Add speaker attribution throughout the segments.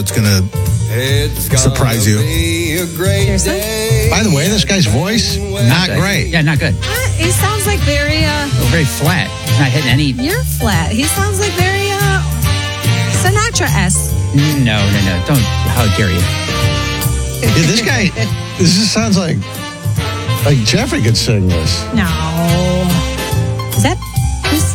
Speaker 1: It's going to surprise you.
Speaker 2: Seriously?
Speaker 3: By the way, this guy's voice, not great.
Speaker 4: Yeah, not good.
Speaker 2: He sounds like very,
Speaker 4: Very flat. He's not hitting any.
Speaker 2: you're flat. He sounds like very, Sinatra-esque.
Speaker 4: No. Don't. How dare you?
Speaker 3: Yeah, this guy, this just sounds like Jeffrey could sing this.
Speaker 2: No. Is that, who's?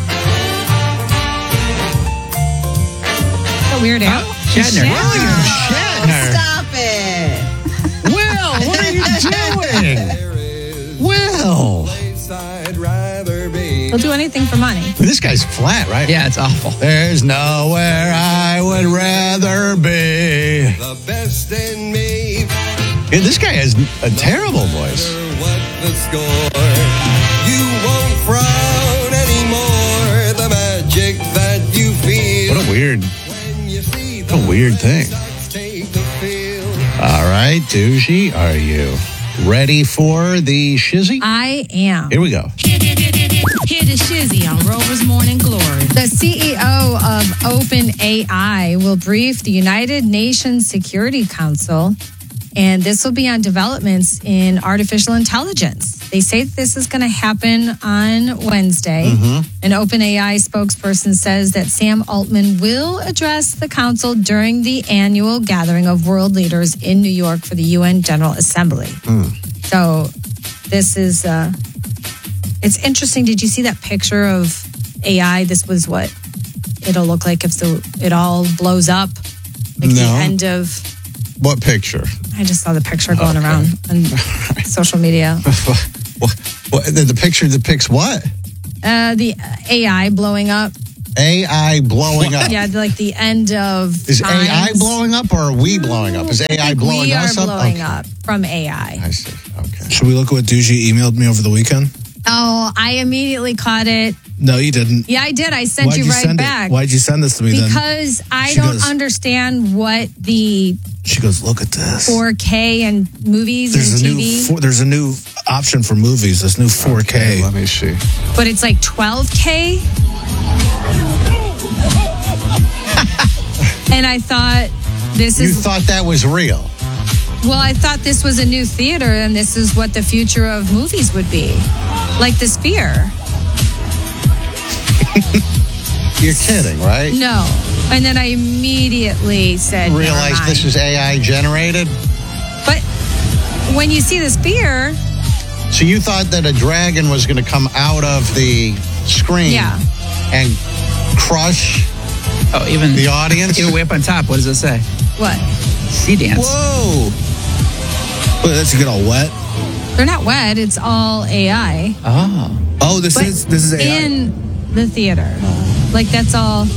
Speaker 2: A Weird Al?
Speaker 4: Shatner.
Speaker 3: Shatner.
Speaker 2: Stop it.
Speaker 3: Will, what are you doing? Will.
Speaker 2: He'll do anything for money.
Speaker 3: This guy's flat, right?
Speaker 4: Yeah, it's awful.
Speaker 3: There's nowhere I would rather be.
Speaker 5: The best in me.
Speaker 3: Yeah, this guy has a terrible voice.
Speaker 5: What the score? You won't frown anymore. The magic that you feel.
Speaker 3: What a weird thing.
Speaker 5: Take the field.
Speaker 3: All right, Doogie, are you ready for the shizzy?
Speaker 2: I am.
Speaker 3: Here we go.
Speaker 6: Hear the shizzy on Rover's Morning Glory.
Speaker 2: The CEO of OpenAI will brief the United Nations Security Council, and this will be on developments in artificial intelligence. They say this is going to happen on Wednesday. An OpenAI spokesperson says that Sam Altman will address the council during the annual gathering of world leaders in New York for the UN General Assembly. So this is, it's interesting. Did you see that picture of AI? This was what it'll look like if it all blows up. Like the end of...
Speaker 3: What picture?
Speaker 2: I just saw the picture going around on social media.
Speaker 3: The picture depicts what?
Speaker 2: The AI blowing up.
Speaker 3: AI blowing up.
Speaker 2: Yeah, like the end of
Speaker 3: Is
Speaker 2: times.
Speaker 3: AI blowing up or are we blowing up? Is AI blowing us up?
Speaker 2: We are blowing up from AI.
Speaker 3: I see. Okay.
Speaker 1: Should we look at what Doogie emailed me over the weekend?
Speaker 2: Oh, I immediately caught it.
Speaker 1: No, you didn't.
Speaker 2: Yeah, I did. I sent
Speaker 1: Why'd
Speaker 2: you right
Speaker 1: send
Speaker 2: back.
Speaker 1: It? Why'd you send this to me then?
Speaker 2: Because I
Speaker 1: She
Speaker 2: don't
Speaker 1: goes-
Speaker 2: understand what the
Speaker 1: She goes, look at this.
Speaker 2: 4K and movies
Speaker 1: There's
Speaker 2: and
Speaker 1: a
Speaker 2: TV.
Speaker 1: there's a new option for movies. This new 4K.
Speaker 3: Let me see.
Speaker 2: But it's like 12K. And I thought this
Speaker 3: You
Speaker 2: is...
Speaker 3: thought that was real?
Speaker 2: Well, I thought this was a new theater and this is what the future of movies would be. Like the Sphere.
Speaker 3: You're kidding, right?
Speaker 2: No. And then I immediately said,
Speaker 3: Realize
Speaker 2: never
Speaker 3: this
Speaker 2: mind.
Speaker 3: is AI generated?
Speaker 2: But when you see the Sphere,
Speaker 3: So you thought that a dragon was going to come out of the screen
Speaker 2: yeah.
Speaker 3: and crush
Speaker 4: Oh, even
Speaker 3: the audience?
Speaker 4: Even way up on top. What does it say?
Speaker 2: What?
Speaker 4: Sea dance.
Speaker 1: Whoa. Well, that's to get all wet.
Speaker 2: They're not wet. It's all AI.
Speaker 4: Oh.
Speaker 1: Oh, this
Speaker 2: But
Speaker 1: is AI.
Speaker 2: in the theater. Like that's all.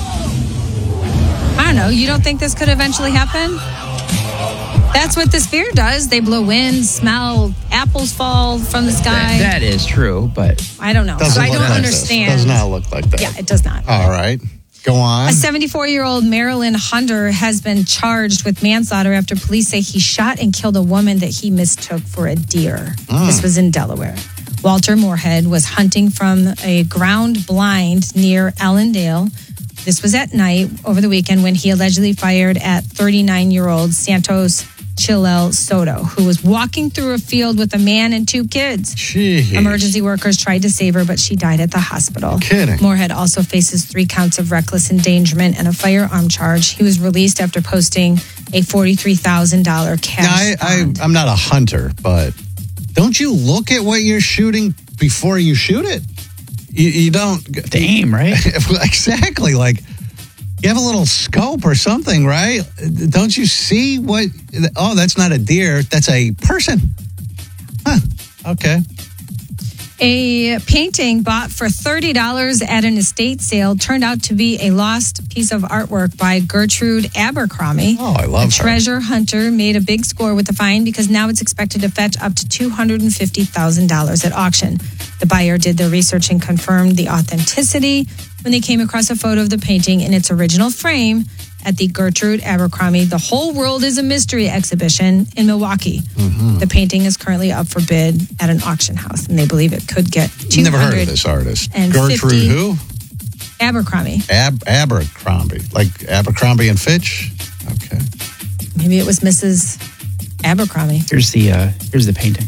Speaker 2: I don't know. You don't think this could eventually happen? That's what the Sphere does. They blow wind, smell apples fall from the sky.
Speaker 4: That is true, but
Speaker 2: I don't know.
Speaker 3: Doesn't
Speaker 2: So I
Speaker 3: look
Speaker 2: don't
Speaker 3: like
Speaker 2: understand.
Speaker 3: This. Does not look like that.
Speaker 2: Yeah, it does not.
Speaker 3: All right. Go on.
Speaker 2: A 74-year-old Maryland Hunter has been charged with manslaughter after police say he shot and killed a woman that he mistook for a deer. This was in Delaware. Walter Moorhead was hunting from a ground blind near Allendale. This was at night over the weekend when he allegedly fired at 39-year-old Santos Chilel Soto, who was walking through a field with a man and two kids.
Speaker 3: Jeez.
Speaker 2: Emergency workers tried to save her, but she died at the hospital.
Speaker 3: Kidding.
Speaker 2: Moorhead also faces 3 counts of reckless endangerment and a firearm charge. He was released after posting a $43,000 cash bond.
Speaker 3: I'm not a hunter, but don't you look at what you're shooting before you shoot it? You don't.
Speaker 4: the aim, right?
Speaker 3: Exactly. Like, you have a little scope or something, right? Don't you see what? Oh, that's not a deer. That's a person. Huh. Okay.
Speaker 2: A painting bought for $30 at an estate sale turned out to be a lost piece of artwork by Gertrude Abercrombie.
Speaker 3: Oh, I love
Speaker 2: A
Speaker 3: her.
Speaker 2: treasure hunter made a big score with the find because now it's expected to fetch up to $250,000 at auction. The buyer did their research and confirmed the authenticity when they came across a photo of the painting in its original frame at the Gertrude Abercrombie The Whole World is a Mystery exhibition in Milwaukee. The painting is currently up for bid at an auction house, and they believe it could get
Speaker 3: Never heard of this artist.
Speaker 2: and
Speaker 3: Gertrude
Speaker 2: 50
Speaker 3: who?
Speaker 2: Abercrombie.
Speaker 3: Abercrombie. Like Abercrombie and Fitch? Okay.
Speaker 2: Maybe it was Mrs. Abercrombie.
Speaker 4: Here's the painting.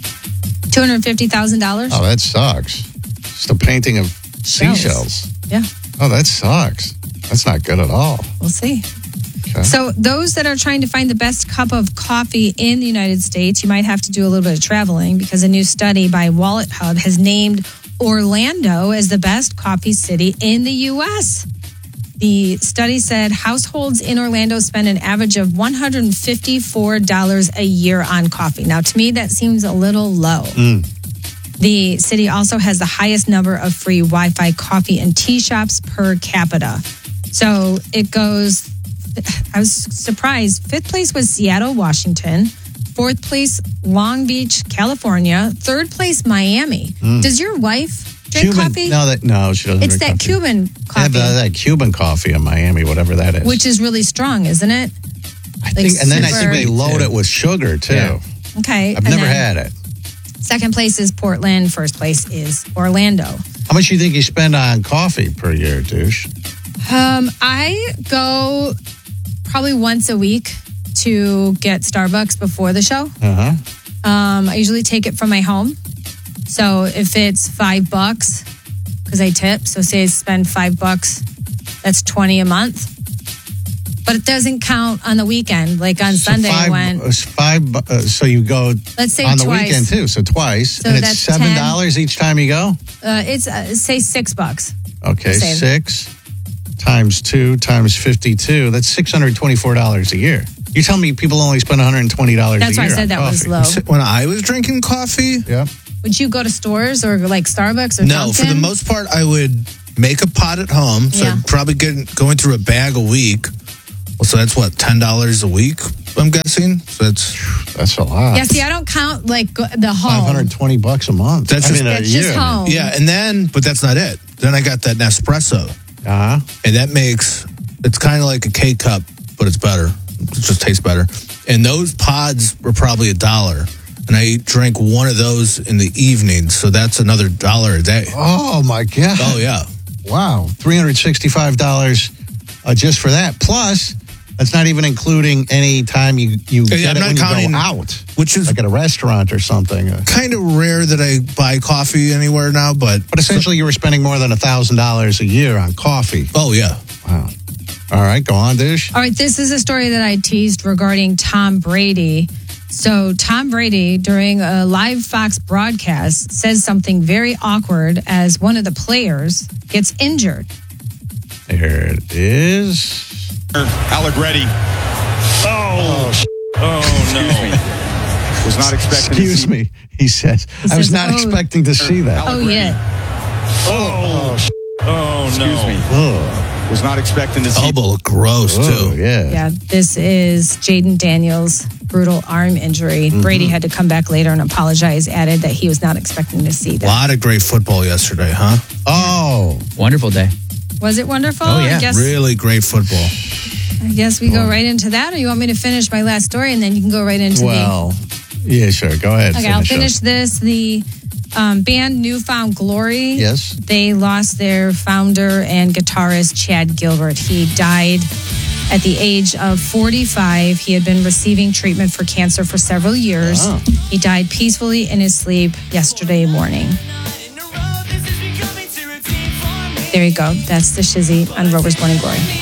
Speaker 2: $250,000.
Speaker 3: Oh, that sucks. Just a painting of
Speaker 2: Shells.
Speaker 3: seashells.
Speaker 2: Yeah,
Speaker 3: Oh, that sucks. That's not good at all.
Speaker 2: we'll see.
Speaker 3: Okay.
Speaker 2: So those that are trying to find the best cup of coffee in the United States, you might have to do a little bit of traveling because a new study by Wallet Hub has named Orlando as the best coffee city in the U.S. The study said households in Orlando spend an average of $154 a year on coffee. Now, to me, that seems a little low. The city also has the highest number of free Wi-Fi coffee and tea shops per capita. So it goes, I was surprised. 5th place was Seattle, Washington. 4th place, Long Beach, California. 3rd place, Miami. Does your wife drink
Speaker 3: Cuban,
Speaker 2: coffee?
Speaker 3: No, she doesn't
Speaker 2: It's
Speaker 3: drink
Speaker 2: that
Speaker 3: coffee.
Speaker 2: Cuban
Speaker 3: They
Speaker 2: coffee,
Speaker 3: have that Cuban coffee in Miami, whatever that is.
Speaker 2: which is really strong, isn't it?
Speaker 3: I think, and then I think
Speaker 2: super-
Speaker 3: they load it with sugar too.
Speaker 4: Yeah.
Speaker 2: Okay.
Speaker 3: I've
Speaker 2: and
Speaker 3: never
Speaker 2: then
Speaker 3: had it.
Speaker 2: 2nd place is Portland. 1st place is Orlando.
Speaker 3: How much do you think you spend on coffee per year, douche?
Speaker 2: I go probably once a week to get Starbucks before the show.
Speaker 3: Uh-huh.
Speaker 2: I usually take it from my home. So if it's $5, because I tip, so say I spend $5, that's $20 a month. But it doesn't count on the weekend. Like on Sunday, I went.
Speaker 3: So you go
Speaker 2: Let's say
Speaker 3: on the
Speaker 2: twice.
Speaker 3: weekend too. So twice,
Speaker 2: So
Speaker 3: and it's
Speaker 2: that's
Speaker 3: $7 each time you go.
Speaker 2: It's say $6.
Speaker 3: Okay,
Speaker 2: Same.
Speaker 3: 6 times 2 times 52. That's $624 a year. You tell me people only spend $120 a year.
Speaker 2: That's why I
Speaker 3: on
Speaker 2: said that was
Speaker 3: coffee.
Speaker 2: low.
Speaker 1: When I was drinking coffee,
Speaker 3: Yeah.
Speaker 2: Would you go to stores or like Starbucks or
Speaker 1: no, for the
Speaker 2: Dunkin'?
Speaker 1: most part, I would make a pot at home. So
Speaker 2: Yeah.
Speaker 1: I'd probably going through a bag a week. Well, so that's what, $10 a week, I'm guessing? So
Speaker 3: That's a lot.
Speaker 2: Yeah, see, I don't count like the home.
Speaker 3: $520 a month.
Speaker 1: That's just-
Speaker 3: a
Speaker 2: That's
Speaker 3: year.
Speaker 2: just home.
Speaker 1: yeah, and then, but that's not it. Then I got that Nespresso.
Speaker 3: Uh-huh.
Speaker 1: And that makes, it's kind of like a K-cup, but it's better. It just tastes better. And those pods were probably $1. And I drank one of those in the evening. So that's another $1 a day.
Speaker 3: Oh my God.
Speaker 1: Oh, yeah.
Speaker 3: Wow. $365 just for that. Plus, that's not even including any time you
Speaker 1: Yeah,
Speaker 3: get
Speaker 1: I'm
Speaker 3: it
Speaker 1: not
Speaker 3: when you
Speaker 1: counting-
Speaker 3: go out.
Speaker 1: Which is
Speaker 3: Like at a restaurant or something.
Speaker 1: kind of rare that I buy coffee anywhere now, but
Speaker 3: Essentially, you were spending more than $1,000 a year on coffee.
Speaker 1: oh, yeah.
Speaker 3: Wow. All right, go on, Dish.
Speaker 2: All right, this is a story that I teased regarding Tom Brady. So, Tom Brady, during a live Fox broadcast, says something very awkward as one of the players gets injured.
Speaker 3: There it is.
Speaker 7: Allegretti. Oh no. Was not expecting to
Speaker 3: Excuse
Speaker 7: see-
Speaker 3: me, he says. I was
Speaker 2: says,
Speaker 3: not
Speaker 2: "Oh."
Speaker 3: expecting to see that.
Speaker 2: Oh, yeah.
Speaker 7: Oh, excuse me.
Speaker 3: Oh,
Speaker 7: Was not expecting to see.
Speaker 1: Elbow look gross,
Speaker 3: oh
Speaker 1: too.
Speaker 3: yeah.
Speaker 2: Yeah, this is Jaden Daniels' brutal arm injury. Brady had to come back later and apologize, added that he was not expecting to see
Speaker 1: A
Speaker 2: that.
Speaker 1: lot of great football yesterday, huh?
Speaker 3: Oh,
Speaker 4: Wonderful day.
Speaker 2: Was it wonderful?
Speaker 4: Oh, yeah.
Speaker 2: I guess,
Speaker 1: Really great football.
Speaker 2: I guess we go right into that, or you want me to finish my last story and then you can go right into
Speaker 3: well, yeah, sure. Go ahead.
Speaker 2: Okay, I'll
Speaker 3: up.
Speaker 2: finish this. The band Newfound Glory.
Speaker 3: Yes.
Speaker 2: They lost their founder and guitarist, Chad Gilbert. He died at the age of 45. He had been receiving treatment for cancer for several years.
Speaker 3: Oh.
Speaker 2: He died peacefully in his sleep yesterday morning. There you go. That's the Shizzy on Rover's Morning Glory.